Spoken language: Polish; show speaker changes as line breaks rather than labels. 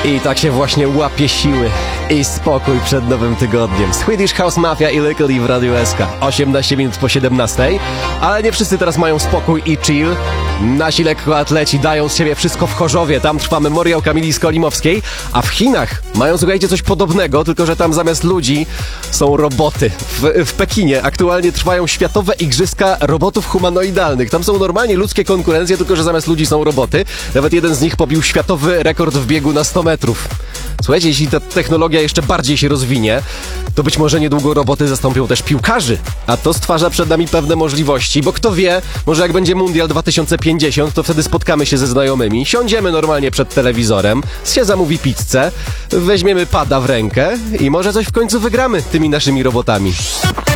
I tak się właśnie łapie siły i spokój przed nowym tygodniem. Swedish House Mafia i Lykkali w Radiu SK. 18 minut po 17. Ale nie wszyscy teraz mają spokój i chill. Nasi lekkoatleci dają z siebie wszystko w Chorzowie. Tam trwa memoriał Kamili Skolimowskiej. A w Chinach mają, słuchajcie, coś podobnego, tylko że tam zamiast ludzi są roboty. W Pekinie aktualnie trwają światowe igrzyska robotów humanoidalnych. Tam są normalnie ludzkie konkurencje, tylko że zamiast ludzi są roboty. Nawet jeden z nich pobił światowy rekord w biegu na 100 metrów. Słuchajcie, jeśli ta technologia jeszcze bardziej się rozwinie, to być może niedługo roboty zastąpią też piłkarzy. A to stwarza przed nami pewne możliwości, bo kto wie, może jak będzie Mundial 2050, to wtedy spotkamy się ze znajomymi, siądziemy normalnie przed telewizorem, się zamówi pizzę, weźmiemy pada w rękę i może coś w końcu wygramy tymi naszymi robotami.